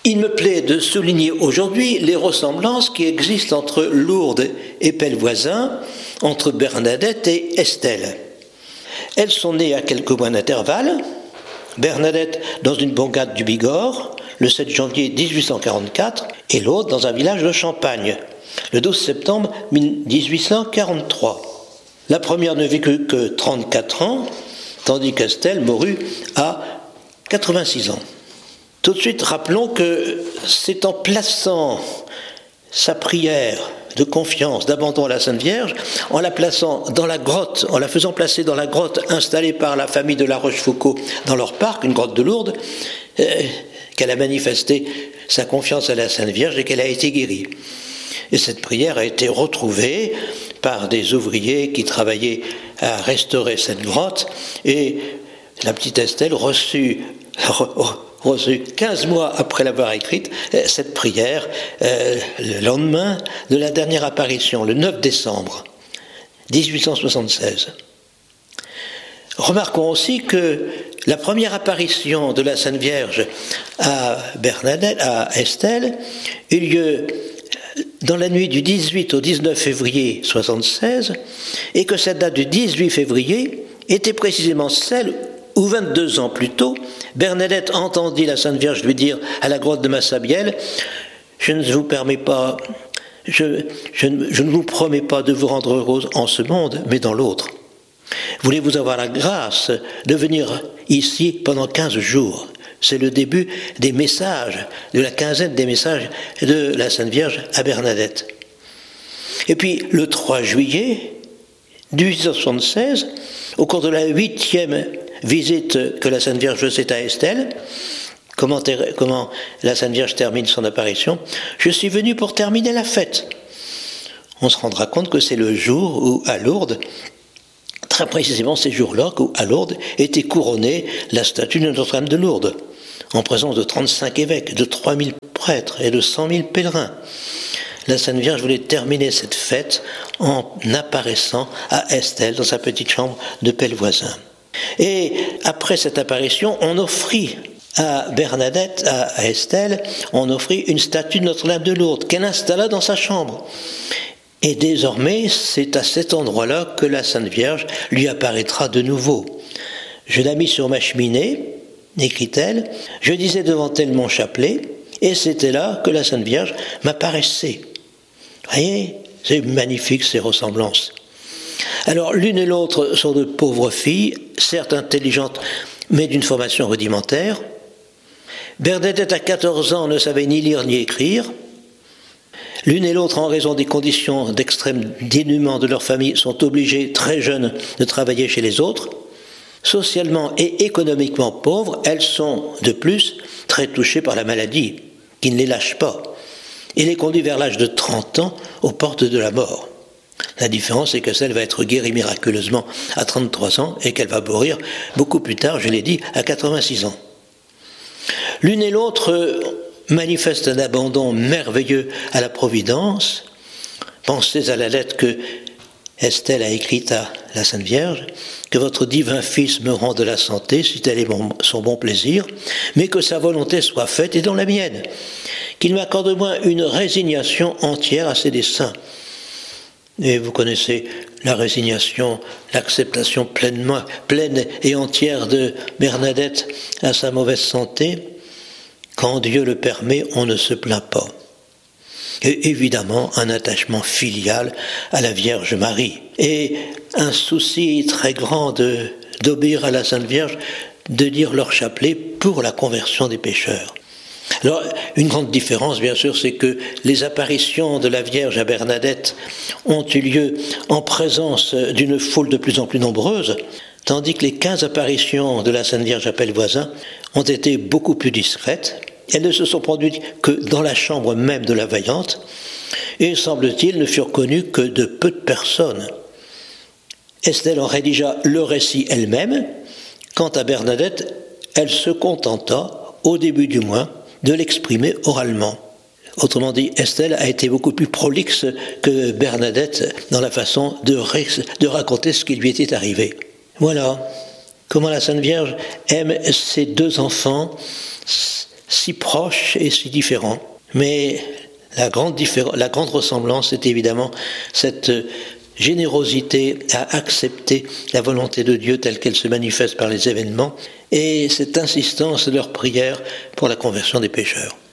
Il me plaît de souligner aujourd'hui les ressemblances qui existent entre Lourdes et Pellevoisin, entre Bernadette et Estelle. Elles sont nées à quelques mois d'intervalle. Bernadette dans une bourgade du Bigorre, le 7 janvier 1844, et l'autre dans un village de Champagne, le 12 septembre 1843. La première ne vécut que 34 ans, tandis qu'Estelle mourut à 86 ans. Tout de suite, rappelons que c'est en plaçant sa prière de confiance, d'abandon à la Sainte Vierge, en la plaçant dans la grotte, en la faisant placer dans la grotte installée par la famille de La Rochefoucauld dans leur parc, une grotte de Lourdes, qu'elle a manifesté sa confiance à la Sainte Vierge et qu'elle a été guérie. Et cette prière a été retrouvée par des ouvriers qui travaillaient à restaurer cette grotte, et la petite Estelle reçut 15 mois après l'avoir écrite, cette prière, le lendemain de la dernière apparition, le 9 décembre 1876. Remarquons aussi que la première apparition de la Sainte Vierge à Bernadette, à Estelle, eut lieu dans la nuit du 18 au 19 février 1976, et que cette date du 18 février était précisément celle où 22 ans plus tôt, Bernadette entendit la Sainte Vierge lui dire à la grotte de Massabielle « Je ne vous promets pas de vous rendre heureuse en ce monde, mais dans l'autre. Voulez-vous avoir la grâce de venir ici pendant 15 jours ?» C'est le début des messages, de la quinzaine des messages de la Sainte Vierge à Bernadette. Et puis, le 3 juillet 1876, au cours de la 8e visite que la Sainte Vierge faisait à Estelle, comment la Sainte Vierge termine son apparition, « Je suis venu pour terminer la fête. » On se rendra compte que c'est le jour où, à Lourdes, très précisément ces jours-là, où à Lourdes était couronnée la statue de Notre-Dame de Lourdes, en présence de 35 évêques, de 3000 prêtres et de 100 000 pèlerins. La Sainte Vierge voulait terminer cette fête en apparaissant à Estelle dans sa petite chambre de Pellevoisin. Et après cette apparition, on offrit à Bernadette, à Estelle, on offrit une statue de Notre-Dame de Lourdes qu'elle installa dans sa chambre. Et désormais, c'est à cet endroit-là que la Sainte Vierge lui apparaîtra de nouveau. Je la mis sur ma cheminée, écrit-elle, je disais devant elle mon chapelet, et c'était là que la Sainte Vierge m'apparaissait. Vous voyez, c'est magnifique ces ressemblances. Alors, l'une et l'autre sont de pauvres filles, certes intelligentes, mais d'une formation rudimentaire. Bernadette, à 14 ans, ne savait ni lire ni écrire. L'une et l'autre, en raison des conditions d'extrême dénuement de leur famille, sont obligées, très jeunes, de travailler chez les autres. Socialement et économiquement pauvres, elles sont, de plus, très touchées par la maladie, qui ne les lâche pas, et les conduit vers l'âge de 30 ans aux portes de la mort. La différence, c'est que celle va être guérie miraculeusement à 33 ans et qu'elle va mourir beaucoup plus tard, je l'ai dit, à 86 ans. L'une et l'autre manifestent un abandon merveilleux à la Providence. Pensez à la lettre que Estelle a écrite à la Sainte Vierge, que votre divin Fils me rende la santé, si tel est son bon plaisir, mais que sa volonté soit faite et dans la mienne, qu'il m'accorde au moins une résignation entière à ses desseins. Et vous connaissez la résignation, l'acceptation pleine et entière de Bernadette à sa mauvaise santé. Quand Dieu le permet, on ne se plaint pas. Et évidemment, un attachement filial à la Vierge Marie. Et un souci très grand d'obéir à la Sainte Vierge, de dire leur chapelet pour la conversion des pécheurs. Alors, une grande différence, bien sûr, c'est que les apparitions de la Vierge à Bernadette ont eu lieu en présence d'une foule de plus en plus nombreuse, tandis que les 15 apparitions de la Sainte Vierge à Pellevoisin ont été beaucoup plus discrètes. Elles ne se sont produites que dans la chambre même de la Vaillante, et, semble-t-il, ne furent connues que de peu de personnes. Estelle en rédigea le récit elle-même. Quant à Bernadette, elle se contenta, au début du mois, de l'exprimer oralement. Autrement dit, Estelle a été beaucoup plus prolixe que Bernadette dans la façon de raconter ce qui lui était arrivé. Voilà comment la Sainte Vierge aime ses deux enfants si proches et si différents. Mais la grande ressemblance, c'est évidemment cette générosité à accepter la volonté de Dieu telle qu'elle se manifeste par les événements et cette insistance de leur prière pour la conversion des pécheurs.